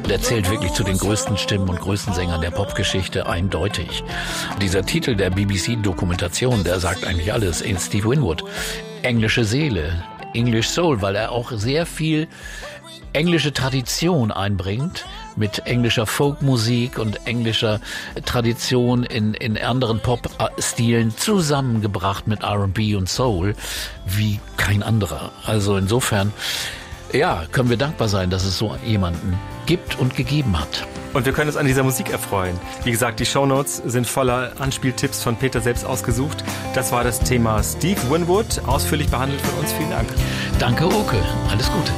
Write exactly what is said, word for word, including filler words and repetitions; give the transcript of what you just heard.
Der zählt wirklich zu den größten Stimmen und größten Sängern der Popgeschichte, eindeutig. Dieser Titel der B B C-Dokumentation, der sagt eigentlich alles. Steve Winwood, englische Seele, English Soul, weil er auch sehr viel englische Tradition einbringt, mit englischer Folkmusik und englischer Tradition in, in anderen Pop-Stilen zusammengebracht mit R and B und Soul, wie kein anderer. Also insofern, ja, können wir dankbar sein, dass es so jemanden gibt und gegeben hat. Und wir können uns an dieser Musik erfreuen. Wie gesagt, die Shownotes sind voller Anspieltipps von Peter selbst ausgesucht. Das war das Thema Steve Winwood, ausführlich behandelt von uns. Vielen Dank. Danke, Oke. Alles Gute.